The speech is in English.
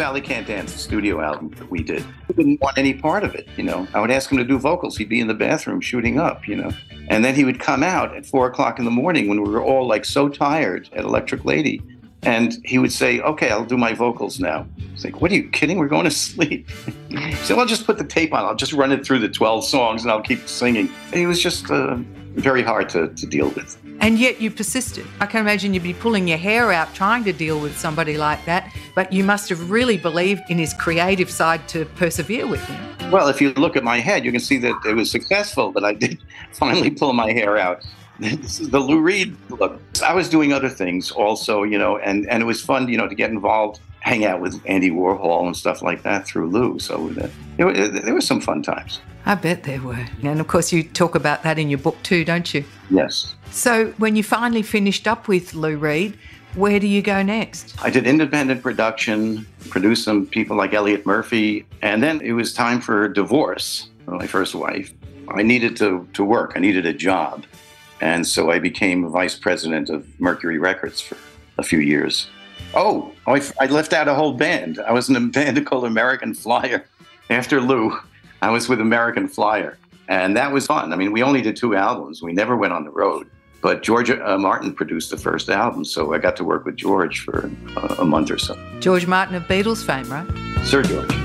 Sally Can't Dance, the studio album that we did. He didn't want any part of it, you know. I would ask him to do vocals. He'd be in the bathroom shooting up, you know. And then he would come out at 4 o'clock in the morning when we were all like so tired at Electric Lady. And he would say, okay, I'll do my vocals now. It's like, what are you kidding? We're going to sleep. He said, I'll just put the tape on. I'll just run it through the 12 songs and I'll keep singing. And he was just very hard to deal with. And yet you persisted. I can imagine you'd be pulling your hair out trying to deal with somebody like that, but you must have really believed in his creative side to persevere with him. Well, if you look at my head, you can see that it was successful, that I did finally pull my hair out. This is the Lou Reed look. I was doing other things also, you know, and it was fun, you know, to get involved, hang out with Andy Warhol and stuff like that through Lou. So there were some fun times. I bet there were. And of course, you talk about that in your book too, don't you? Yes. So when you finally finished up with Lou Reed, where do you go next? I did independent production, produced some people like Elliot Murphy, and then it was time for divorce from my first wife. I needed to work. I needed a job. And so I became vice president of Mercury Records for a few years. I left out a whole band. I was in a band called American Flyer. After Lou, I was with American Flyer. And that was fun. I mean, we only did 2 albums. We never went on the road. But George Martin produced the first album, so I got to work with George for a month or so. George Martin of Beatles fame, right? Sir George.